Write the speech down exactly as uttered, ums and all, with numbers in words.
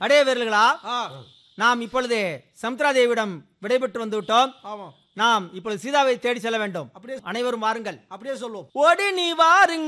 அடைய வீரர்களா, நாம் இப்பொழுது சமுத்ரா தேவியிடம் விடைபெற்று வந்து விட்டோம். நாம் இப்பொழுது சீதாவை தேடி செல்ல வேண்டும். அனைவரும் வாருங்கள். அப்படியே சொல்லுவோம். ஓடி நீ வாருங்கள்.